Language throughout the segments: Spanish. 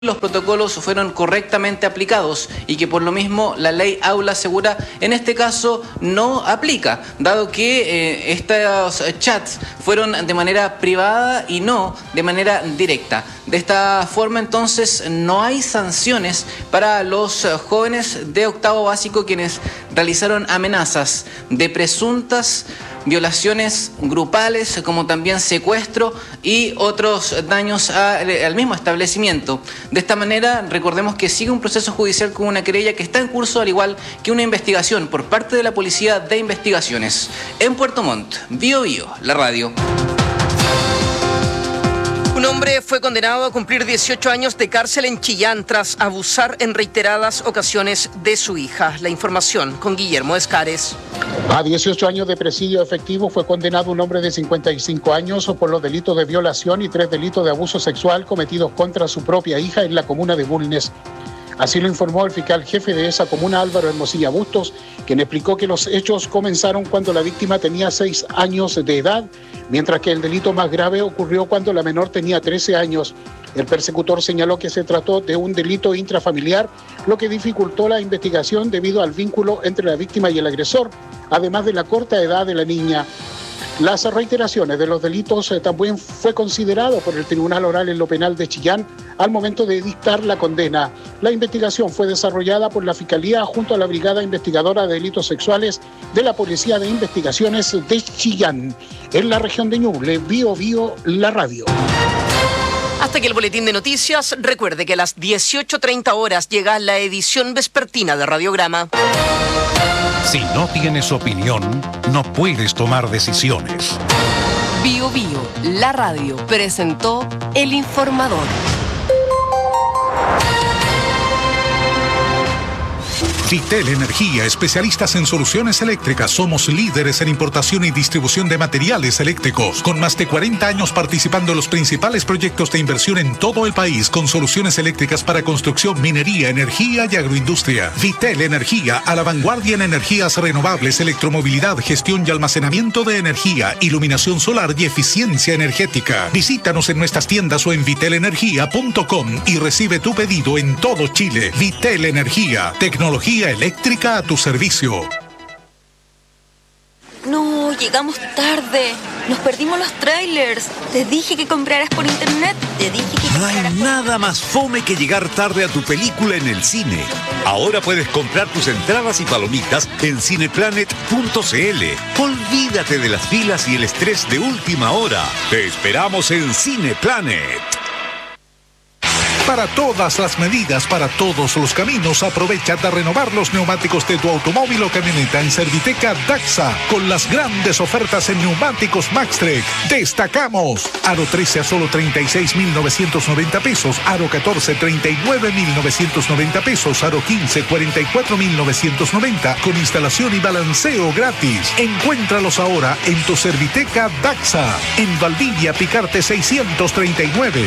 los protocolos fueron correctamente aplicados y que por lo mismo la ley Aula Segura en este caso no aplica, dado que estos chats fueron de manera privada y no de manera directa. De esta forma entonces no hay sanciones para los jóvenes de octavo básico quienes realizaron amenazas de presuntas violaciones grupales, como también secuestro y otros daños al mismo establecimiento. De esta manera, recordemos que sigue un proceso judicial con una querella que está en curso, al igual que una investigación por parte de la Policía de Investigaciones. En Puerto Montt, Bio Bio, la radio. Un hombre fue condenado a cumplir 18 años de cárcel en Chillán tras abusar en reiteradas ocasiones de su hija. La información con Guillermo Escares. A 18 años de presidio efectivo fue condenado un hombre de 55 años por los delitos de violación y 3 delitos de abuso sexual cometidos contra su propia hija en la comuna de Bulnes. Así lo informó el fiscal jefe de esa comuna, Álvaro Hermosilla Bustos, quien explicó que los hechos comenzaron cuando la víctima tenía 6 años de edad, mientras que el delito más grave ocurrió cuando la menor tenía 13 años. El persecutor señaló que se trató de un delito intrafamiliar, lo que dificultó la investigación debido al vínculo entre la víctima y el agresor, además de la corta edad de la niña. Las reiteraciones de los delitos también fue considerado por el Tribunal Oral en lo Penal de Chillán al momento de dictar la condena. La investigación fue desarrollada por la Fiscalía junto a la Brigada Investigadora de Delitos Sexuales de la Policía de Investigaciones de Chillán. En la región de Ñuble, Bio Bio, la radio. Hasta aquí el boletín de noticias. Recuerde que a las 18:30 horas llega la edición vespertina de Radiograma. Si no tienes opinión, no puedes tomar decisiones. Bio Bio, la radio, presentó El Informador. Vitel Energía, especialistas en soluciones eléctricas. Somos líderes en importación y distribución de materiales eléctricos. Con más de 40 años participando en los principales proyectos de inversión en todo el país, con soluciones eléctricas para construcción, minería, energía y agroindustria. Vitel Energía, a la vanguardia en energías renovables, electromovilidad, gestión y almacenamiento de energía, iluminación solar y eficiencia energética. Visítanos en nuestras tiendas o en vitelenergia.com y recibe tu pedido en todo Chile. Vitel Energía, tecnología eléctrica a tu servicio. No, llegamos tarde. Nos perdimos los trailers. Te dije que compraras por internet. No hay nada más fome que llegar tarde a tu película en el cine. Ahora puedes comprar tus entradas y palomitas en cineplanet.cl. Olvídate de las filas y el estrés de última hora. Te esperamos en Cineplanet. Para todas las medidas, para todos los caminos, aprovecha de renovar los neumáticos de tu automóvil o camioneta en Serviteca Daxa, con las grandes ofertas en neumáticos Maxtrek. Destacamos: aro 13 a solo 36.990 pesos, aro 14 39.990 pesos, aro 15 44.990, con instalación y balanceo gratis. Encuéntralos ahora en tu Serviteca Daxa, en Valdivia Picarte 639.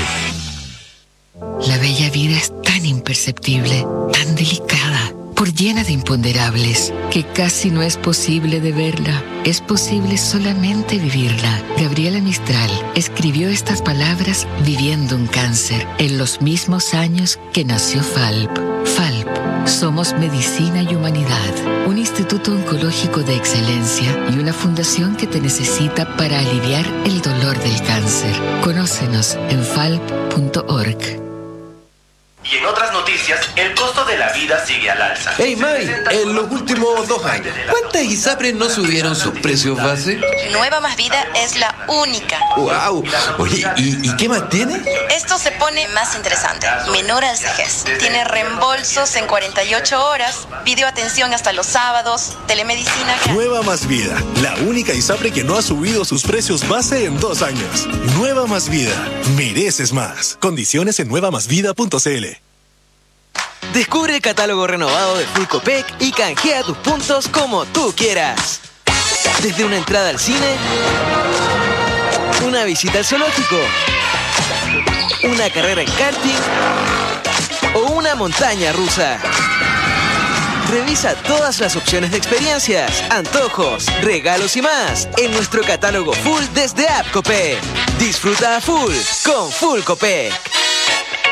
La bella vida es tan imperceptible, tan delicada, por llena de imponderables, que casi no es posible de verla. Es posible solamente vivirla. Gabriela Mistral escribió estas palabras viviendo un cáncer, en los mismos años que nació FALP. FALP, somos medicina y humanidad, un instituto oncológico de excelencia y una fundación que te necesita para aliviar el dolor del cáncer. Conócenos en falp.org. Y en otras noticias, el costo de la vida sigue al alza. Hey May, en los últimos 2 años, ¿cuántas ISAPRES no subieron sus precios base? Nueva Más Vida es la única. ¡Wow! Oye, ¿y qué más tiene? Esto se pone más interesante. Menor al vejez. Tiene reembolsos en 48 horas, videoatención hasta los sábados, telemedicina. Nueva Más Vida, la única ISAPRE que no ha subido sus precios base en 2 años. Nueva Más Vida, mereces más. Condiciones en nuevamásvida.cl. Descubre el catálogo renovado de Full Copec y canjea tus puntos como tú quieras. Desde una entrada al cine, una visita al zoológico, una carrera en karting o una montaña rusa. Revisa todas las opciones de experiencias, antojos, regalos y más en nuestro catálogo full desde App Copec. Disfruta a full con Full Copec.